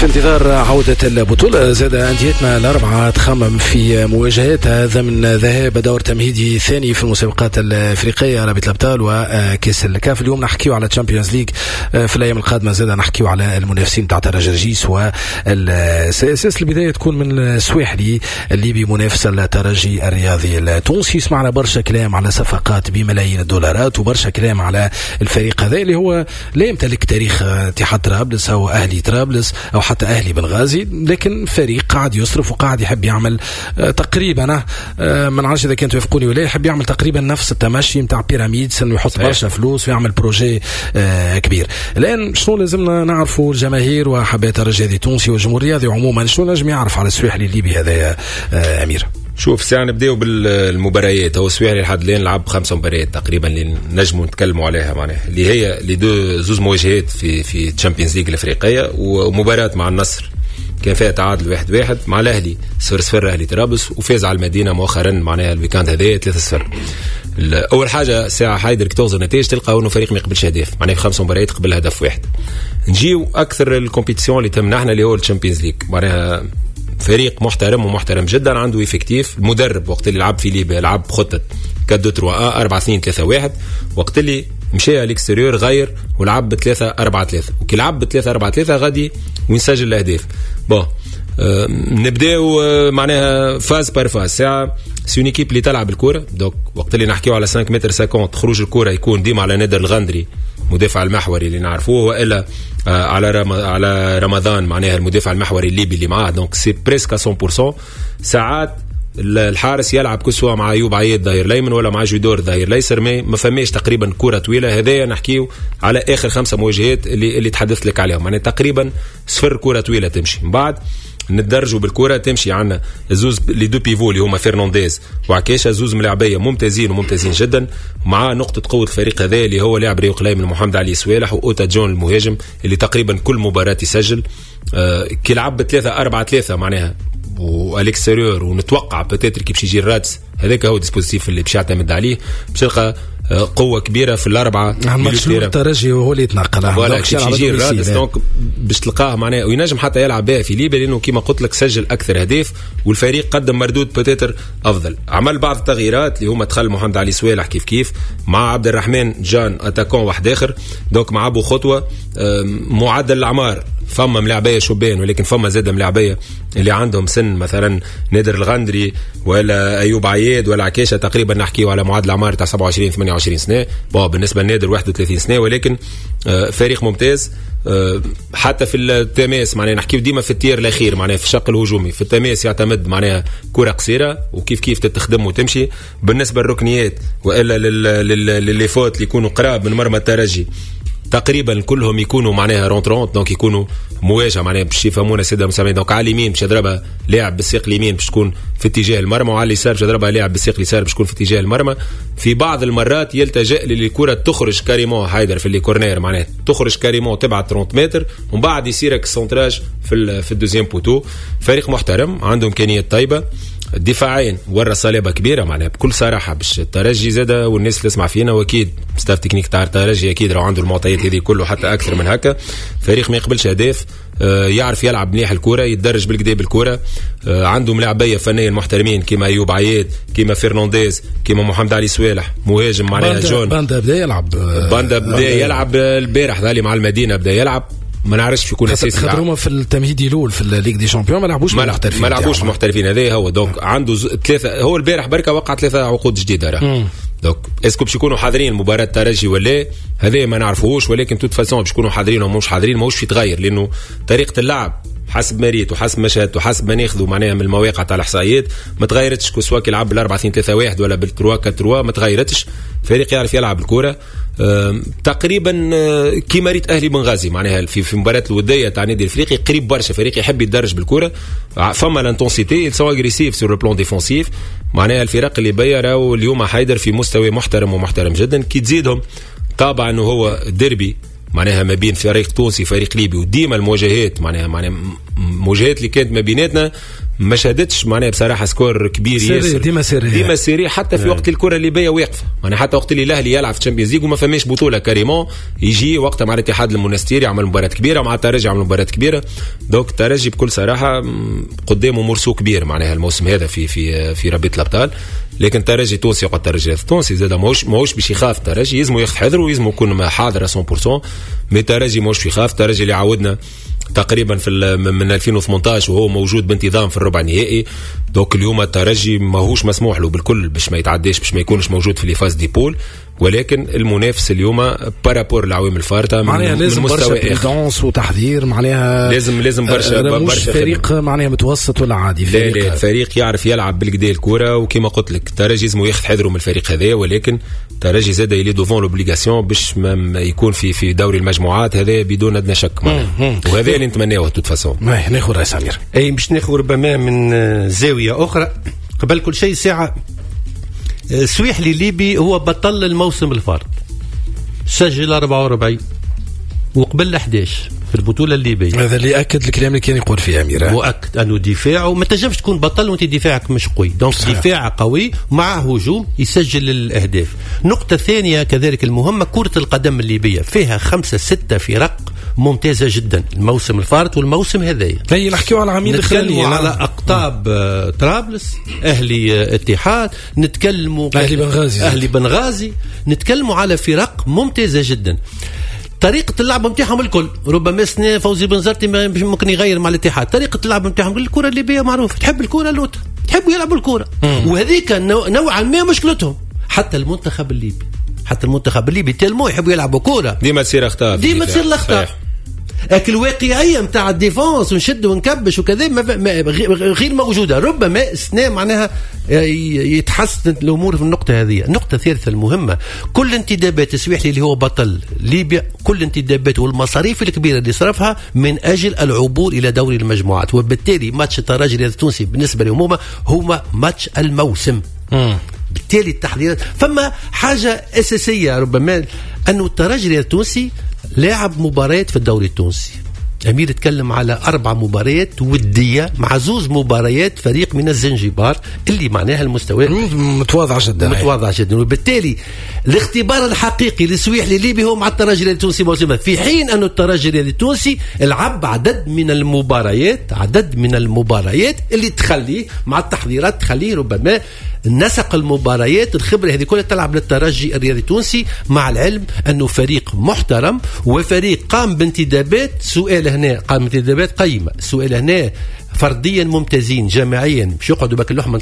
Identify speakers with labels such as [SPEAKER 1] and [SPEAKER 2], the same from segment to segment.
[SPEAKER 1] في انتظار عودة البطولة زاد أنديتنا الأربعة تخمم في مواجهتها ضمن ذهاب دور تمهيدي ثاني في المسابقات الأفريقية رابطة الأبطال وكأس الكاف. اليوم نحكيو على تشامبيونز ليج، في الأيام القادمة زاد نحكيو على المنافسين تاع الترجي والأساس البداية تكون من السواحلي اللي بمنافسة الترجي الرياضي التونسي. سمعنا برشا كلام على صفقات بملايين الدولارات وبرشا كلام على الفريق هذا اللي هو لا يمتلك تاريخ اتحاد طرابلس أو أهلي طرابلس أو حتى أهلي بنغازي، لكن فريق قاعد يصرف وقاعد يحب يعمل تقريبا ما نعرفش إذا كنتوا توافقوني ولا، يحب يعمل تقريبا نفس التمشي متاع بيراميدز، إنه يحط برشا فلوس ويعمل بروجي كبير. الآن شنو لازمنا نعرفوا الجماهير وحبات الرجال التونسي والجمهور الرياضي عموما، شنو نجم يعرف على السواحلي الليبي هذا يا أمير؟
[SPEAKER 2] شوف ساعة نبداو بالمباريات. هو السواحلي لحد الآن لعب 5 مباريات تقريبا اللي نجموا نتكلموا عليها، معناها اللي هي زوز مواجهات في تشامبيونز ليج الافريقيه، ومباراه مع النصر كان فيها تعادل 1-1 مع الاهلي 0-0 اهلي طرابلس، وفاز على المدينه مؤخرا معناها الويكاند هذا 3-0. اول حاجه ساعه حيدر كتوزر نتائج تلقى انه فريق ما يقبلش هدف، معناها في 5 مباريات قبل هدف واحد. نجيو اكثر الكومبيتيسيون اللي تمنا احنا اللي هو الشامبيونز ليج، معناها فريق محترم ومحترم جدا، عنده افكتيف. المدرب وقت اللي لعب في ليبيا لعب بخطه 4-2-3-1 4-2-3-1، وقت اللي مشى على الاكستيريور غير ولعب ب 3-4-3، وكي لعب ب 3-4-3 غادي وينسجل الاهداف. نبداو معناها فاز بار فاز. ساعه سي اون ايكيب اللي تلعب الكره، دوك وقت اللي نحكيو على 5 متر 50 خروج الكره يكون ديما على نادر الغندري مدافع المحوري اللي نعرفوه، والا على رمضان معناها المدافع المحوري الليبي اللي معاه، دونك سي بريسك 100%. ساعات الحارس يلعب كسوة مع أيوب عياد ظهير ليمن ولا مع جودور ظهير ليسر، ما فماش تقريبا كرة طويلة. هذايا نحكيو على آخر 5 مواجهات اللي تحدثت لك عليهم، يعني تقريبا 0 كرة طويلة تمشي. من بعد ندرجوا بالكرة تمشي عنا زوز لي دو بيفو اللي هما فرنانديز وعكاشة، زوز ملاعبية ممتازين جدا، مع نقطة قوة الفريق هذا اللي هو لاعب ريوق ليمن محمد علي سوالح وأوتا جون المهاجم اللي تقريبا كل مباراة يسجل. كي لعب 3-4-3 معناها والاكستيريور، ونتوقع بتاتر كي باش يجي الرادس، هذاك هو الديسبوزيتيف اللي باش يعتمد عليه باش يلقى قوه كبيره في الاربعه.
[SPEAKER 1] المشروع الترجي وهو اللي يتنقل
[SPEAKER 2] ولا باش يجي الرادس، دونك باش تلقاه معناه وينجم حتى يلعب بها في ليبيا، لانه كما قلت لك سجل اكثر اهداف والفريق قدم مردود بتاتر افضل. عمل بعض التغييرات اللي هما دخل محمد علي سوالح كيف مع عبد الرحمن جان اتاكون واحد اخر، دونك مع ابو خطوه. معدل الاعمار فما ملاعبيه شبان، ولكن فما زاد ملاعبيه اللي عندهم سن، مثلا نادر الغندري ولا ايوب عياد ولا عكاشه، تقريبا نحكيو على معدل اعمار تاع 27 28 سنه. بالنسبه لنادر 31 سنه، ولكن فريق ممتاز. حتى في التماس معناها نحكيو ديما في التير الاخير، معناها في الشق الهجومي في التماس يعتمد معناها كره قصيره وكيف تتخدم وتمشي. بالنسبه للركنيات والا للي فوت اللي يكونوا قراب من مرمى الترجي تقريبا كلهم يكونوا معناها رونترونت، دونك يكونوا مواجهه معناها باش يفهمونا سيده المستمعين. دونك على اليمين باش يضربها لاعب بالساق اليمين باش تكون في اتجاه المرمى، وعلى اليسار باش يضربها لاعب بالساق اليسار باش تكون في اتجاه المرمى. في بعض المرات يلتجئ للكره تخرج كاريمون حيدر في اللي كورنير، معناها تخرج كاريمون تبعد 30 متر ومن بعد يصيرك السونتراج في الدوزيام بوتو. فريق محترم عنده امكانيات طيبه دفاعين، ورا صلابه كبيره معناها بكل صراحه باش الترجي زاده، والناس اللي تسمع فينا واكيد ستاف تكنيك تاع الترجي اكيد راه عنده المعطيات هذه كله حتى اكثر من هكا. فريق ما يقبلش اهداف، يعرف يلعب مليح الكره، يتدرج بالكدا بالكره، عنده ملاعبيه فنيه محترمين كيما ايوب عياد كيما فرنانديز كيما محمد علي سوالح مهاجم معناها جون.
[SPEAKER 1] باندا بدا يلعب
[SPEAKER 2] البارح ذالي مع المدينه بدا يلعب، ما نعرفش يكون اساسي.
[SPEAKER 1] خاطرهم في التمهيدي الاول في الليغ دي شامبيون ما لعبوش
[SPEAKER 2] المحترفين هذا هو. دونك عنده 3 هو البارح بركه وقع 3 عقود جديده راه. دونك اسكو باش يكونوا حاضرين مباراه الترجي ولا هذا ما نعرفوش، ولكن توت فاسون باش يكونوا حاضرين ومش حاضرين ماهوش يتغير، لانه طريقه اللعب حسب مريت وحسب مشهد وحسب ما ناخذوا معناها من المواقع تاع الاحصائيات ما تغيرتش، سواء كيلعب بال 4-2-3-1 ولا بال 3-4-3 ما تغيرتش. فريق يعرف يلعب الكره تقريبا كيما ريت اهلي بنغازي معناها في مباراه الوديه تاع النادي الافريقي قريب برشا، فريق يحب يدرج بالكره، فما لانتونسيتي سو اغريسيف سور لو بلون ديفونسيف. معناها الفرق اللي بيا راهو اليوم حيدر في مستوى محترم جدا. كي تزيدهم طبعا انه هو ديربي معناها ما بين فريق تونسي فريق ليبي، وديما المواجهات معناها مواجهات اللي كانت ما بيناتنا ما شهدتش معناها بصراحه سكور كبير ياسر، ديما سيري حتى في وقت الكره الليبيه واقفه، معناها حتى وقت اللي الاهلي يلعب في الشامبيونز ليج وما فماش بطوله كاريمون يجي وقتها مع الاتحاد المونستيري يعمل مباراه كبيره، مع الترجي يعمل مباراه كبيره. دونك الترجي بكل صراحه قدامه مرسو كبير معناها الموسم هذا في ربيع الابطال. لكن الترجي تونسي وقت الترجي التونسي زاد ماهوش باش يخاف، الترجي يلزمو ياخذ حذره ويلزمو يكون حاضر 100%. مي الترجي ماهوش يخاف، الترجي اللي عودنا تقريبا من 2018 وهو موجود بانتظام في الربع النهائي. دوك اليوم الترجي ماهوش مسموح له بالكل باش ما يتعداش، باش ما يكونش موجود في ليفاز دي بول، ولكن المنافس اليوم بارابور العوامل الفارطه
[SPEAKER 1] معناها لازم برشا بريدونس وتحذير، معناها
[SPEAKER 2] لازم برشا
[SPEAKER 1] فريق معناها متوسط ولا عادي،
[SPEAKER 2] لا فريق يعرف يلعب بالكدا الكره. وكما قلت لك الترجي لازم ياخذ حذره من الفريق هذا، ولكن الترجي زاد يلي دوفون لوبليغاسيون باش ما يكون في دوري المجموعات هذا بدون ادنى شك وهذا اللي نتمناه توت فاسون.
[SPEAKER 1] ناخذ رئيس امير
[SPEAKER 3] باش ناخذ ربما من زاويه اخرى. قبل كل شيء ساعه سويحلي الليبي هو بطل الموسم الفارط، سجل 44 وقبل 11 في البطوله الليبيه.
[SPEAKER 1] هذا اللي اكد الكلام اللي كان يقول فيه امير،
[SPEAKER 3] مؤكد انه دفاعه ما تنجمش تكون بطل وانت دفاعك مش قوي. دونك دفاع قوي مع هجوم يسجل الاهداف. نقطه ثانيه كذلك المهمه، كره القدم الليبيه فيها 5-6 فرق ممتازه جدا الموسم الفارط والموسم هذايا.
[SPEAKER 1] هي نحكيو على عميد
[SPEAKER 3] نتكلموا على اقطاب طرابلس، اهلي اتحاد، نتكلموا اهلي بنغازي، نتكلموا على فرق ممتازه جدا. طريقة اللعب نتاعهم الكل ربما سنة فوزي بنزرتي ممكن يغير مع الاتحاد. طريقة اللعب نتاعهم الكرة الليبية معروف، تحب الكرة لوتا، تحبوا يلعبوا الكرة، وهذيك نوعا ما مشكلتهم. حتى المنتخب الليبي تلمو يحبوا يلعبوا كرة،
[SPEAKER 2] ديما تصير اخطاء،
[SPEAKER 3] ديما تصير الاخطاء. لكن الواقعيه نتاع الديفونس ونشد ونكبش وكذا غير موجوده. ربما سنة معناها يتحسن الامور في النقطه هذه. النقطه الثالثه المهمه، كل انتدابات سويحلي اللي هو بطل ليبيا، كل انتدابات والمصاريف الكبيره اللي صرفها من اجل العبور الى دوري المجموعات، وبالتالي ماتش الترجي التونسي بالنسبه للعمومه هو ماتش الموسم. بالتالي التحضيرات فما حاجه اساسيه، ربما انه الترجي التونسي لاعب مباريات في الدوري التونسي. أمير يتكلم على 4 مباريات ودية مع 2 مباريات فريق من الزنجبار اللي معناها المستوى
[SPEAKER 1] متواضع
[SPEAKER 3] جدا. وبالتالي الاختبار الحقيقي لسويحلي الليبي هو مع الترجي التونسي موسم، في حين أن الترجي التونسي لعب عدد من المباريات اللي تخليه مع التحضيرات تخليه ربما نسق المباريات الخبرة هذه كلها تلعب للترجي الرياضي التونسي، مع العلم أنه فريق محترم وفريق قام بانتدابات. سؤال هنا قام بانتدابات قيمة، سؤال هنا فرديا ممتازين، جماعيا مش يقعدوا باك اللحمه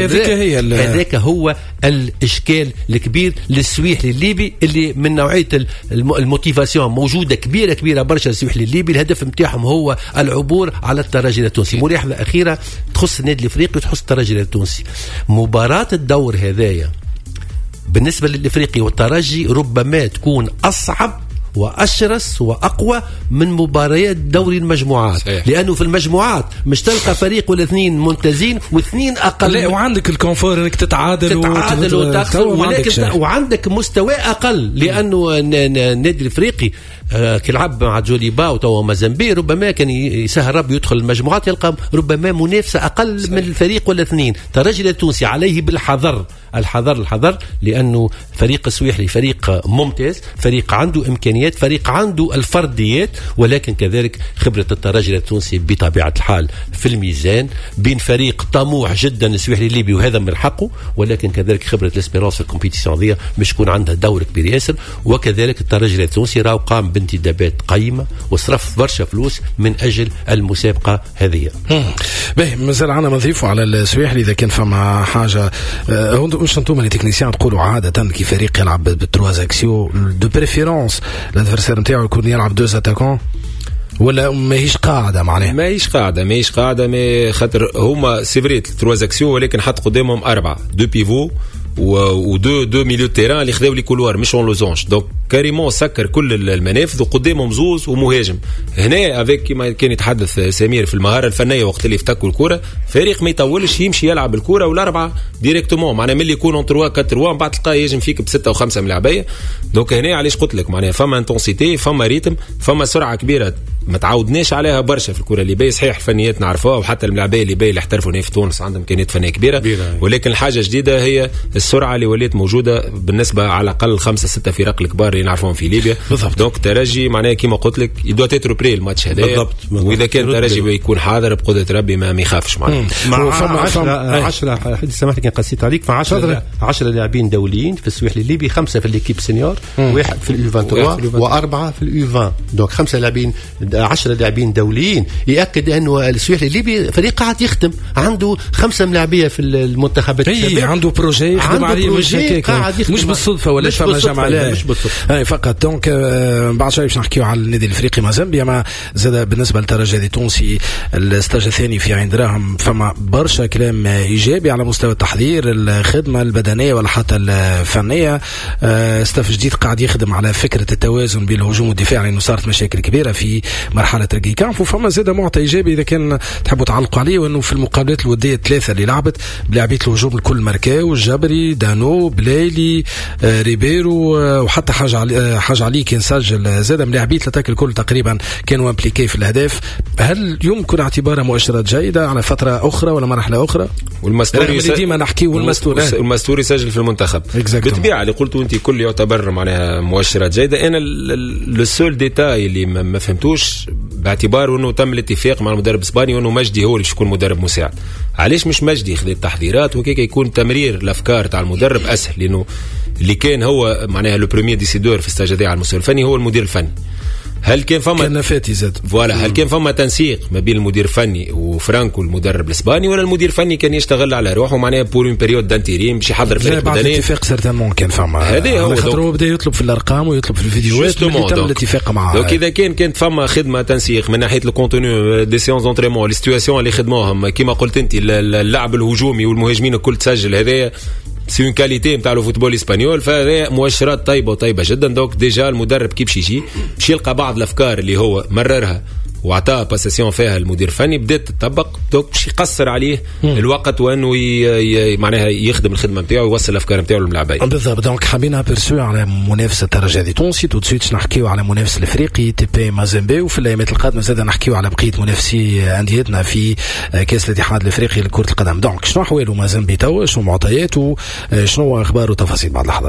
[SPEAKER 3] هذاك هو الاشكال الكبير للسويحلي الليبي اللي من نوعيه الموتيفاسيون موجوده كبيره برشا. السويحلي الليبي الهدف نتاعهم هو العبور على الترجي التونسي. ملاحظه اخيره تخص النادي الافريقي وتخص الترجي التونسي، مباراه الدور هذايا بالنسبه للافريقي والترجي ربما تكون اصعب وأشرس وأقوى من مباريات دوري المجموعات. صحيح. لأنه في المجموعات مش تلقى فريق ولا 2 ممتازين و2 أقل.
[SPEAKER 1] لا، وعندك الكونفور انك تتعادل
[SPEAKER 3] وتخسر، ولكن وعندك مستوى أقل. لأنه النادي الإفريقي كيلعب مع جوليبا وتوا مازامبي ربما كان يسهل ربي يدخل المجموعات يلقى ربما منافسة أقل. صحيح. من الفريق ولا 2. الترجي التونسي عليه بالحذر الحذر لأنه فريق السويحلي فريق ممتاز، فريق عنده إمكانيات، فريق عنده الفرديات، ولكن كذلك خبرة الترجي التونسي بطبيعة الحال في الميزان بين فريق طموح جدا السويحلي الليبي وهذا من حقه، ولكن كذلك خبرة الاسبيرانس في الكومبيتيسيون دي مش يكون عندها دور كبير ياسر. وكذلك الترجي التونسي راهو قام بانتدابات قيمة وصرف برشا فلوس من أجل المسابقة هذه.
[SPEAKER 1] باهي مازال عنا نضيفوا على السويحلي إذا كان فما حاجة. مش انتم اللي تكنيسيان تقولوا عادة كي فريق يلعب بالتروز اكسيو دو بريفيرونس الادفيرسير نتاعو يكون يلعب 2 اتاكون ولا ماهيش قاعدة معناها؟ ماهيش قاعدة ما خاطر هما سيفريت 3 اكسيو ولكن حط قدامهم 4 2 بيفو و دو ميليو تيران اللي خداو لي كولوار مش اون لوزونج. دونك كاريمون سكر كل المنافذ وقدامهم زوز ومهاجم. هنا افيك كما كان يتحدث سمير في المهاره الفنيه وقت اللي يفتكوا الكره فريق ما يطولش يمشي يلعب الكره والاربعه ديريكتومون معناها ملي يكونوا 3-4 من بعد تلقاه يهاجم فيك ب6 و5 ملاعبيه. دونك هنا علاش قلت لك معناها فما انتونسيتي، فما ريتم، فما سرعه كبيره
[SPEAKER 2] ما تعودناش عليها برشا في الكره الليبيه. صحيح الفنيات نعرفوها وحتى الملاعبيه الليبيه اللي احترفوا هنا في تونس عندهم امكانيات فنيه كبيره، ولكن الحاجه جديده هي السرعه اللي ولات موجوده بالنسبه على الاقل 5-6 فرق الكبار اللي نعرفوهم في ليبيا. دونك ترجي معناها كيما قلت لك يدوا تيترو بري الماتش هذا، واذا كان ترجي بيكون حاضر بقدره ربي ما يخافش معناها.
[SPEAKER 3] مع 10 سامحني كان قصيت عليك، مع 10 لاعبين دوليين في السواحل الليبي، 5 في الليكيب سينيور، 1 في اليو 23 و4 في اليو 20. دونك 5 لاعبين 10 لاعبين دوليين، يأكد انه السواحل الليبي فريق قاعد يخدم، عنده 5 ملاعبيه في المنتخبات الشباب،
[SPEAKER 1] عنده بروجي يخدم عليه، مش بالصدفه ولا فما جمع مش بالصدفه فقط. دونك بعد شوي باش نحكيو على النادي الافريقي مازامبيا. ما زاد بالنسبه للترجي التونسي الستاج الثاني في عين دراهم، فما برشا كلام ايجابي على مستوى التحضير، الخدمه البدنيه ولا حتى الفنيه. ستاف جديد قاعد يخدم على فكره التوازن بين الهجوم والدفاع، لانه صارت مشاكل كبيره في مرحله رقي كامف. وفما زاد معطى ايجابي اذا كان تحبوا تعلقوا عليه، وانه في المقابلات الوديه الثلاثه اللي لعبت بلاعبيه الهجوم الكل ماركاو، الجبري، دانو، بلايلي، ريبيرو، وحتى حاجه علي كان سجل، زاد ملاعبيه الاتاك الكل تقريبا كانوا امبليكي في الاهداف. هل يمكن اعتبارها مؤشرات جيده على فتره اخرى ولا مرحله اخرى؟
[SPEAKER 2] والمستوري
[SPEAKER 1] ديما نحكي
[SPEAKER 2] والمستوري سجل في المنتخب بالطبيعه اللي قلتوا انت كل يعتبر معناها مؤشرات جيده. انا السول ديتاي اللي ما فهمتوش باعتبار انه تم الاتفاق مع المدرب الاسباني وانه مجدي هو اللي يكون مدرب مساعد. علاش مش مجدي ياخذ التحضيرات وكيك يكون تمرير الافكار تاع المدرب اسهل؟ لانه اللي كان هو معناها لو بريمير ديسيدور في الستاج هذا على المستوى الفني هو المدير الفني. هل كان فما
[SPEAKER 1] كنفاتي زاد
[SPEAKER 2] فوالا هل كان فما تنسيق ما بين المدير الفني وفرانكو المدرب الاسباني، ولا المدير الفني كان يشتغل على روحه معناها بور اون بيريود دانتيريم باش يحضر فريق بدني؟
[SPEAKER 1] بعد الاتفاق سيرتانمون كان فما
[SPEAKER 2] هذا هو،
[SPEAKER 1] خاطر بدا يطلب في الارقام ويطلب في الفيديوهات اللي تم الاتفاق معاه.
[SPEAKER 2] دونك اذا كانت فما خدمه تنسيق من ناحيه الكونتوني دي سيونس دونتريمون لي سيتواسيون اللي خدموهم كيما قلت انت اللعب الهجومي والمهاجمين الكل تسجل، هذا سي اون كاليتي نتاع الفوتبول اسبانيول، فهذا مؤشرات طيبه وطيبه جدا. دونك ديجا المدرب كي باش يجي باش يلقى بعض الافكار اللي هو مررها وعطاها باسيسيون فيها المدير الفني بدات تطبق. دونك باش يقصر عليه الوقت وانه معناها يخدم الخدمه نتاعو ويوصل الافكار نتاعو للملاعبين
[SPEAKER 1] بالضبط. دونك حابين ابرسو على منافسه الترجي التونسي، تو سويت نحكيو على منافس الافريقي تي بي مازامبي، وفي الايامات القادمه زاد نحكيو على بقيه منافسي انديتنا في كاس الاتحاد الافريقي لكره القدم. دونك شنو احواله مازامبي توا، شنو معطياته، شنو اخبار وتفاصيل بعد لحظه.